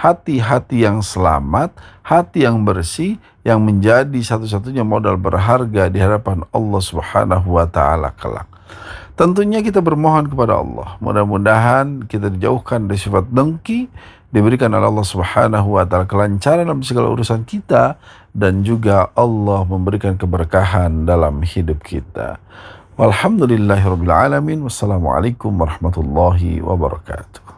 hati-hati yang selamat, hati yang bersih, yang menjadi satu-satunya modal berharga di hadapan Allah Subhanahu wa taala kelak. Tentunya kita bermohon kepada Allah, mudah-mudahan kita dijauhkan dari sifat dengki, diberikan oleh Allah Subhanahu wa taala kelancaran dalam segala urusan kita, dan juga Allah memberikan keberkahan dalam hidup kita. Walhamdulillahirabbil alamin. Wassalamualaikum warahmatullahi wabarakatuh.